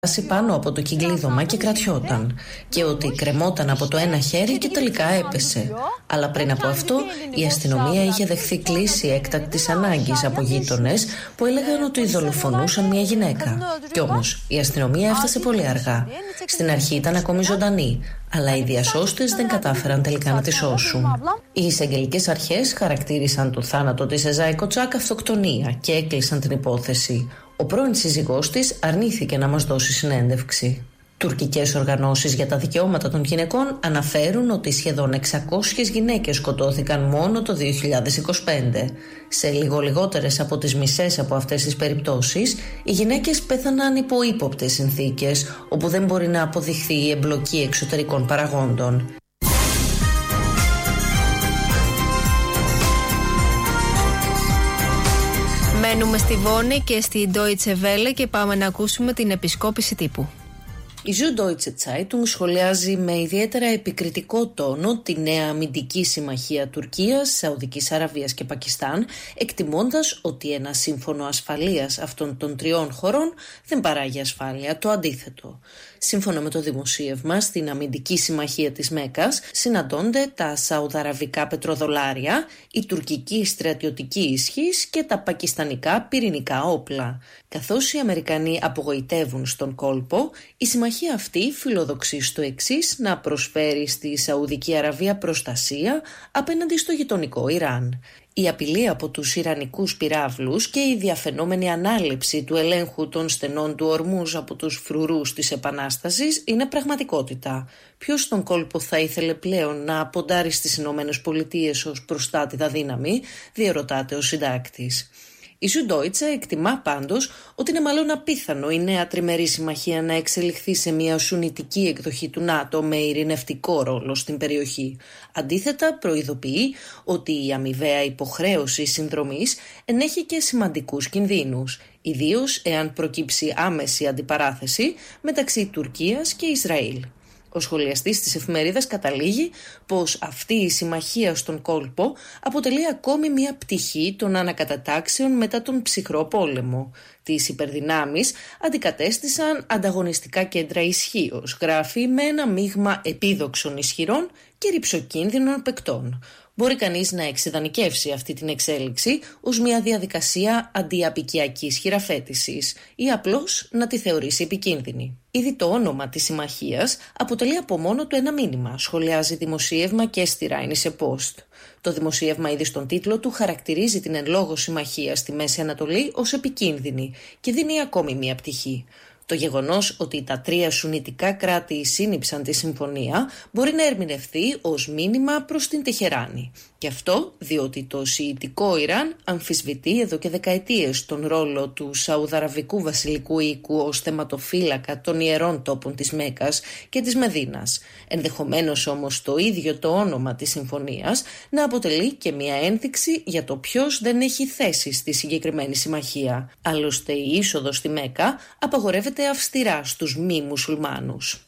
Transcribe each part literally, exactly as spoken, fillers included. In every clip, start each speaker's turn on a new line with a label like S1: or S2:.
S1: πάνω από το κυκλίδωμα και κρατιόταν και ότι κρεμόταν από το ένα χέρι και τελικά έπεσε. Αλλά πριν από αυτό η αστυνομία είχε δεχθεί κλήση έκτακτης ανάγκης από γείτονες που έλεγαν ότι δολοφονούσαν μια γυναίκα. Κι όμως η αστυνομία έφτασε πολύ αργά. Στην αρχή ήταν ακόμη ζωντανή, αλλά οι διασώστες δεν κατάφεραν τελικά να τη σώσουν. Οι εισαγγελικές αρχές χαρακτήρισαν το θάνατο της Εζάη Κοτσάκ αυτοκτονία και έκλεισαν την υπόθεση. Ο πρώην σύζυγός της αρνήθηκε να μας δώσει συνέντευξη. Τουρκικές οργανώσεις για τα δικαιώματα των γυναικών αναφέρουν ότι σχεδόν εξακόσιες γυναίκες σκοτώθηκαν μόνο το δύο χιλιάδες είκοσι πέντε. Σε λίγο λιγότερες από τις μισές από αυτές τις περιπτώσεις, οι γυναίκες πέθαναν υπό ύποπτες συνθήκες, όπου δεν μπορεί να αποδειχθεί η εμπλοκή εξωτερικών παραγόντων.
S2: Μένουμε στη Βόνη και στη Deutsche Welle και πάμε να ακούσουμε την επισκόπηση τύπου.
S1: Η Süddeutsche Zeitung σχολιάζει με ιδιαίτερα επικριτικό τόνο τη νέα αμυντική συμμαχία Τουρκίας, Σαουδικής Αραβίας και Πακιστάν, εκτιμώντας ότι ένα σύμφωνο ασφαλείας αυτών των τριών χωρών δεν παράγει ασφάλεια, το αντίθετο. Σύμφωνα με το δημοσίευμα, στην αμυντική συμμαχία της Μέκας συναντώνται τα σαουδαραβικά πετροδολάρια, η τουρκική στρατιωτική ισχύς και τα πακιστανικά πυρηνικά όπλα. Καθώς οι Αμερικανοί απογοητεύουν στον κόλπο, η συμμαχία αυτή φιλοδοξεί στο εξής να προσφέρει στη Σαουδική Αραβία προστασία απέναντι στο γειτονικό Ιράν. Η απειλή από τους Ιρανικούς πυράβλους και η διαφαινόμενη ανάληψη του ελέγχου των στενών του Ορμούζ από τους φρουρούς της Επανάστασης είναι πραγματικότητα. Ποιος στον κόλπο θα ήθελε πλέον να ποντάρει στις Ηνωμένες Πολιτείες ως προστάτηδα δύναμη, διερωτάται ο συντάκτης. Η Süddeutsche εκτιμά πάντως ότι είναι μάλλον απίθανο η νέα τριμερή συμμαχία να εξελιχθεί σε μια σουνιτική εκδοχή του ΝΑΤΟ με ειρηνευτικό ρόλο στην περιοχή. Αντίθετα, προειδοποιεί ότι η αμοιβαία υποχρέωση συνδρομής ενέχει και σημαντικούς κινδύνους, ιδίως εάν προκύψει άμεση αντιπαράθεση μεταξύ Τουρκίας και Ισραήλ. Ο σχολιαστής της εφημερίδας καταλήγει πως αυτή η συμμαχία στον κόλπο αποτελεί ακόμη μια πτυχή των ανακατατάξεων μετά τον ψυχρό πόλεμο. Τις υπερδυνάμεις αντικατέστησαν ανταγωνιστικά κέντρα ισχύως, γράφει, με ένα μείγμα επίδοξων ισχυρών και ρυψοκίνδυνων παικτών. Μπορεί κανείς να εξειδανικεύσει αυτή την εξέλιξη ως μια διαδικασία αντιαπικιακής χειραφέτησης ή απλώς να τη θεωρήσει επικίνδυνη. Ήδη το όνομα της συμμαχίας αποτελεί από μόνο του ένα μήνυμα, σχολιάζει δημοσίευμα και στη Rheinische Post. Το δημοσίευμα ήδη στον τίτλο του χαρακτηρίζει την εν λόγω συμμαχία στη Μέση Ανατολή ως επικίνδυνη και δίνει ακόμη μια πτυχή. Το γεγονός ότι τα τρία σουνιτικά κράτη σύνυψαν τη συμφωνία μπορεί να ερμηνευθεί ως μήνυμα προς την Τεχεράνη. Και αυτό διότι το σιητικό Ιράν αμφισβητεί εδώ και δεκαετίες τον ρόλο του Σαουδαραβικού βασιλικού οίκου ως θεματοφύλακα των ιερών τόπων της Μέκας και της Μεδίνας. Ενδεχομένως όμως το ίδιο το όνομα της συμφωνίας να αποτελεί και μια ένδειξη για το ποιος δεν έχει θέση στη συγκεκριμένη συμμαχία. Άλλωστε η είσοδος στη Μέκα απαγορεύεται αυστηρά στους μη μουσουλμάνους.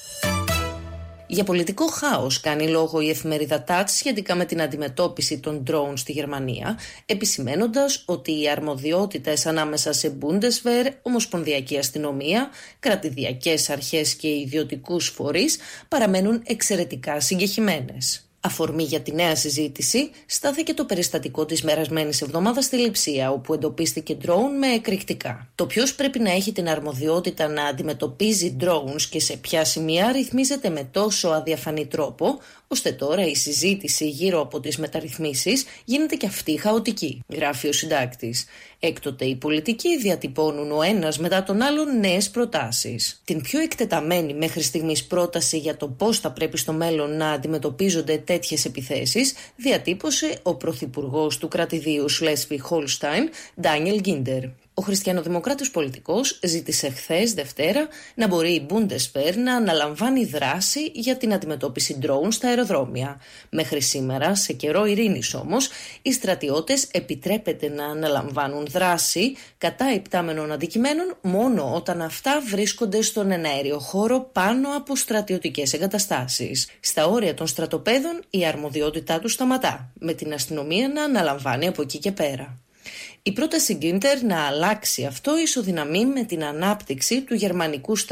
S1: Για πολιτικό χάος κάνει λόγο η εφημερίδα Taz σχετικά με την αντιμετώπιση των drones στη Γερμανία, επισημένοντας ότι οι αρμοδιότητες ανάμεσα σε Bundeswehr, Ομοσπονδιακή Αστυνομία, κρατηδιακές αρχές και ιδιωτικούς φορείς παραμένουν εξαιρετικά συγκεχημένες. Αφορμή για τη νέα συζήτηση στάθηκε το περιστατικό της περασμένης εβδομάδας στη Λειψία, όπου εντοπίστηκε drone με εκρηκτικά. Το ποιος πρέπει να έχει την αρμοδιότητα να αντιμετωπίζει drones και σε ποια σημεία ρυθμίζεται με τόσο αδιαφανή τρόπο, ώστε τώρα η συζήτηση γύρω από τις μεταρρυθμίσεις γίνεται και αυτή χαοτική, γράφει ο συντάκτης. Έκτοτε οι πολιτικοί διατυπώνουν ο ένας μετά τον άλλον νέες προτάσεις. Την πιο εκτεταμένη μέχρι στιγμής πρόταση για το πώς θα πρέπει στο μέλλον να αντιμετωπίζονται τέτοιες επιθέσεις διατύπωσε ο πρωθυπουργός του κρατηδίου Σλέσβι-Χόλσταϊν, Ντάνιελ Γκίντερ. Ο χριστιανοδημοκράτης πολιτικός ζήτησε χθες Δευτέρα να μπορεί η Bundeswehr να αναλαμβάνει δράση για την αντιμετώπιση drone στα αεροδρόμια. Μέχρι σήμερα, σε καιρό ειρήνης όμως, οι στρατιώτες επιτρέπεται να αναλαμβάνουν δράση κατά υπτάμενων αντικειμένων μόνο όταν αυτά βρίσκονται στον εναέριο χώρο πάνω από στρατιωτικές εγκαταστάσεις. Στα όρια των στρατοπέδων η αρμοδιότητά τους σταματά, με την αστυνομία να αναλαμβάνει από εκεί και πέρα. Η πρόταση Γκίντερ να αλλάξει αυτό ισοδυναμεί με την ανάπτυξη του γερμανικού